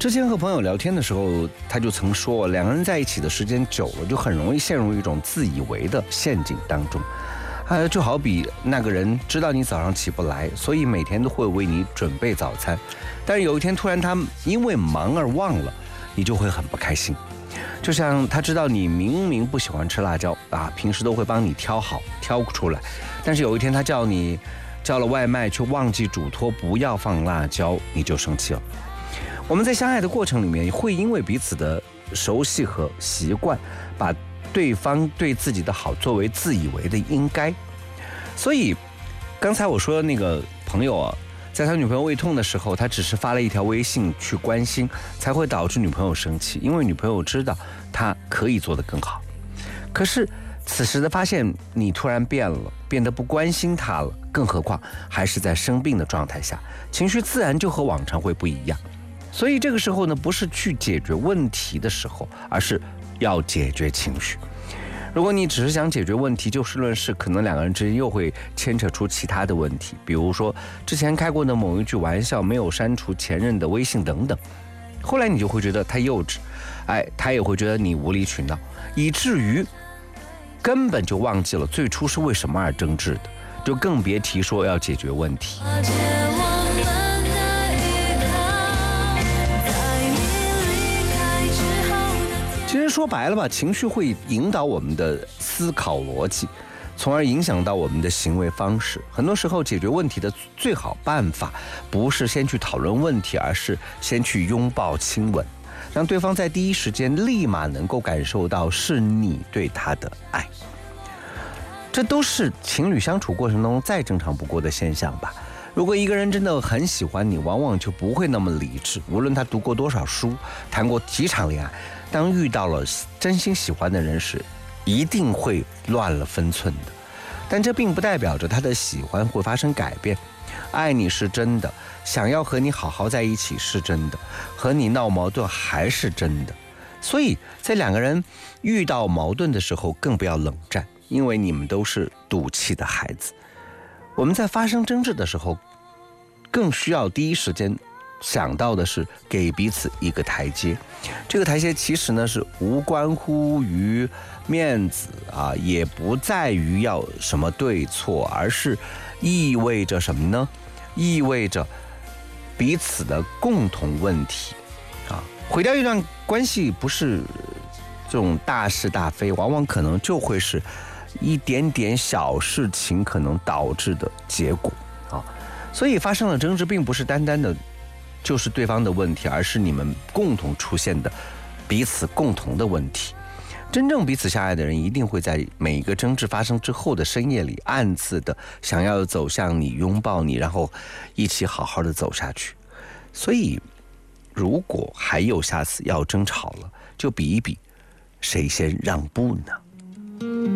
之前和朋友聊天的时候，他就曾说，两个人在一起的时间久了，就很容易陷入一种自以为的陷阱当中。就好比那个人知道你早上起不来，所以每天都会为你准备早餐，但是有一天突然他因为忙而忘了，你就会很不开心。就像他知道你明明不喜欢吃辣椒平时都会帮你挑出来，但是有一天他叫你叫了外卖却忘记嘱托不要放辣椒，你就生气了。我们在相爱的过程里面，会因为彼此的熟悉和习惯，把对方对自己的好作为自以为的应该。所以刚才我说的那个朋友在他女朋友胃痛的时候，他只是发了一条微信去关心，才会导致女朋友生气，因为女朋友知道他可以做得更好。可是此时的发现你突然变了，变得不关心他了，更何况还是在生病的状态下，情绪自然就和往常会不一样。所以这个时候呢，不是去解决问题的时候，而是要解决情绪。如果你只是想解决问题，就事论事，可能两个人之间又会牵扯出其他的问题，比如说之前开过的某一句玩笑没有删除前任的微信等等。后来你就会觉得他幼稚，他也会觉得你无理取闹，以至于根本就忘记了最初是为什么而争执的，就更别提说要解决问题。其实说白了吧，情绪会引导我们的思考逻辑，从而影响到我们的行为方式。很多时候解决问题的最好办法，不是先去讨论问题，而是先去拥抱亲吻，让对方在第一时间立马能够感受到是你对他的爱。这都是情侣相处过程中再正常不过的现象吧。如果一个人真的很喜欢你，往往就不会那么理智，无论他读过多少书，谈过几场恋爱，当遇到了真心喜欢的人时，一定会乱了分寸的。但这并不代表着他的喜欢会发生改变。爱你是真的，想要和你好好在一起是真的，和你闹矛盾还是真的。所以在两个人遇到矛盾的时候，更不要冷战，因为你们都是赌气的孩子。我们在发生争执的时候，更需要第一时间想到的是给彼此一个台阶。这个台阶其实呢是无关乎于面子也不在于要什么对错，而是意味着什么呢？意味着彼此的共同问题毁掉一段关系不是这种大是大非，往往可能就会是一点点小事情可能导致的结果所以发生了争执，并不是单单的就是对方的问题，而是你们共同出现的彼此共同的问题。真正彼此相爱的人，一定会在每一个争执发生之后的深夜里，暗自的想要走向你，拥抱你，然后一起好好的走下去。所以如果还有下次要争吵了，就比一比谁先让步呢？